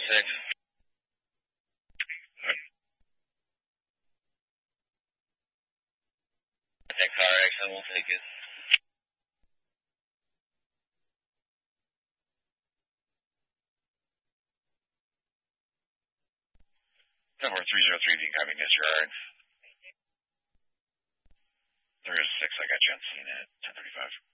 6. That car accident, we'll take it. Number 303, if you copy, disregard. 306, I got you on scene at 10:35.